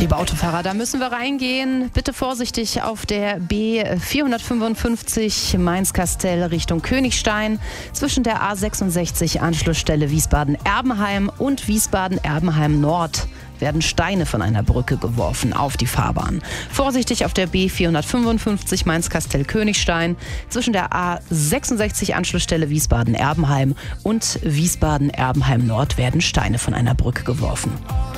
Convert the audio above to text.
Liebe Autofahrer, da müssen wir reingehen. Bitte vorsichtig auf der B455 Mainz-Kastel Richtung Königstein. Zwischen der A66 Anschlussstelle Wiesbaden-Erbenheim und Wiesbaden-Erbenheim Nord werden Steine von einer Brücke geworfen auf die Fahrbahn. Vorsichtig auf der B455 Mainz-Kastel Königstein. Zwischen der A66 Anschlussstelle Wiesbaden-Erbenheim und Wiesbaden-Erbenheim Nord werden Steine von einer Brücke geworfen.